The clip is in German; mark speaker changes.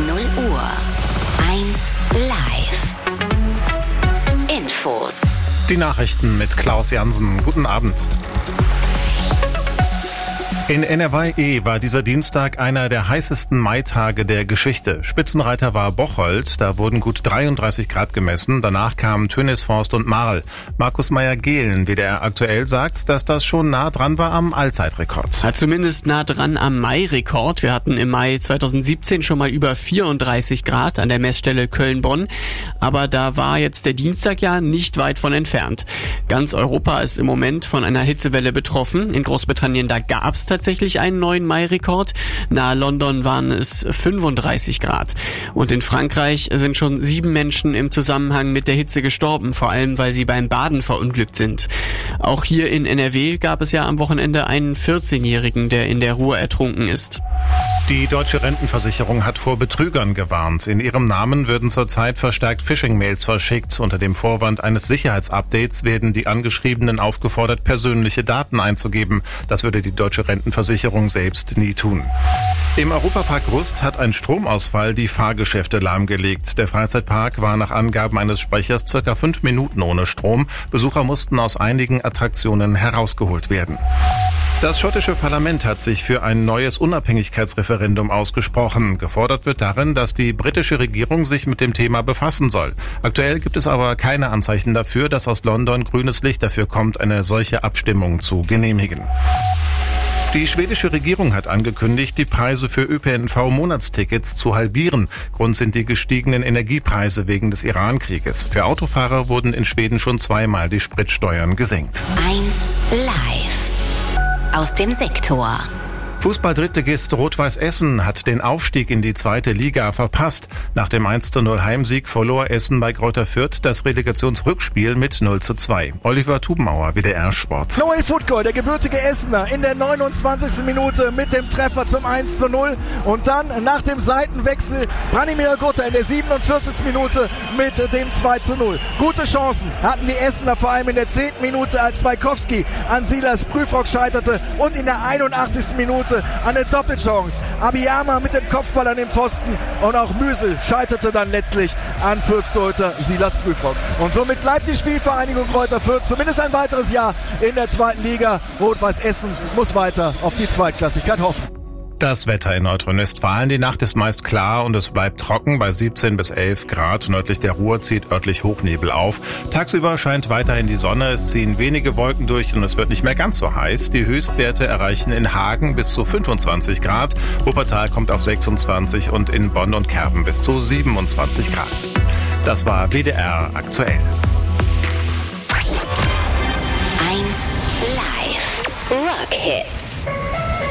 Speaker 1: 0 Uhr. 1 Live. Infos.
Speaker 2: Die Nachrichten mit Klaus Jansen. Guten Abend. In NRW war dieser Dienstag einer der heißesten Maitage der Geschichte. Spitzenreiter war Bocholt, da wurden gut 33 Grad gemessen. Danach kamen Tönisforst und Marl. Markus Meyer-Gehlen, WDR aktuell, sagt, dass das schon nah dran war am Allzeitrekord.
Speaker 3: Zumindest nah dran am Mai-Rekord. Wir hatten im Mai 2017 schon mal über 34 Grad an der Messstelle Köln-Bonn. Aber da war jetzt der Dienstag ja nicht weit von entfernt. Ganz Europa ist im Moment von einer Hitzewelle betroffen. In Großbritannien, da gab's tatsächlich einen neuen Mai-Rekord. Nahe London waren es 35 Grad. Und in Frankreich sind schon 7 Menschen im Zusammenhang mit der Hitze gestorben, vor allem weil sie beim Baden verunglückt sind. Auch hier in NRW gab es ja am Wochenende einen 14-Jährigen, der in der Ruhr ertrunken ist.
Speaker 2: Die Deutsche Rentenversicherung hat vor Betrügern gewarnt. In ihrem Namen würden zurzeit verstärkt Phishing-Mails verschickt. Unter dem Vorwand eines Sicherheitsupdates werden die Angeschriebenen aufgefordert, persönliche Daten einzugeben. Das würde die Deutsche Rentenversicherung selbst nie tun. Im Europapark Rust hat ein Stromausfall die Fahrgeschäfte lahmgelegt. Der Freizeitpark war nach Angaben eines Sprechers circa 5 Minuten ohne Strom. Besucher mussten aus einigen Attraktionen herausgeholt werden. Das schottische Parlament hat sich für ein neues Unabhängigkeitsreferendum ausgesprochen. Gefordert wird darin, dass die britische Regierung sich mit dem Thema befassen soll. Aktuell gibt es aber keine Anzeichen dafür, dass aus London grünes Licht dafür kommt, eine solche Abstimmung zu genehmigen. Die schwedische Regierung hat angekündigt, die Preise für ÖPNV-Monatstickets zu halbieren. Grund sind die gestiegenen Energiepreise wegen des Iran-Krieges. Für Autofahrer wurden in Schweden schon 2-mal die Spritsteuern gesenkt.
Speaker 1: 1 Live. Aus dem Sektor.
Speaker 2: Fußball-Drittligist Rot-Weiß Essen hat den Aufstieg in die 2. Liga verpasst. Nach dem 1:0 Heimsieg verlor Essen bei Greuther Fürth das Relegationsrückspiel mit 0:2. Oliver Tubenauer, WDR Sport.
Speaker 4: Noel Futgol, der gebürtige Essener, in der 29. Minute mit dem Treffer zum 1:0 und dann nach dem Seitenwechsel Branimir Gutta in der 47. Minute mit dem 2:0. Gute Chancen hatten die Essener vor allem in der 10. Minute, als Wajkowski an Silas Prüfrock scheiterte, und in der 81. Minute eine Doppelchance. Abiyama mit dem Kopfball an den Pfosten, und auch Müsel scheiterte dann letztlich an Fürth-Torhüter Silas Prüfrock. Und somit bleibt die Spielvereinigung Greuther Fürth zumindest ein weiteres Jahr in der 2. Liga. Rot-Weiß Essen muss weiter auf die Zweitklassigkeit hoffen.
Speaker 2: Das Wetter in Nordrhein-Westfalen. Die Nacht ist meist klar und es bleibt trocken bei 17 bis 11 Grad. Nördlich der Ruhr zieht örtlich Hochnebel auf. Tagsüber scheint weiterhin die Sonne. Es ziehen wenige Wolken durch und es wird nicht mehr ganz so heiß. Die Höchstwerte erreichen in Hagen bis zu 25 Grad. Wuppertal kommt auf 26 und in Bonn und Kerpen bis zu 27 Grad. Das war WDR aktuell.
Speaker 1: 1 Live. Rock Hits.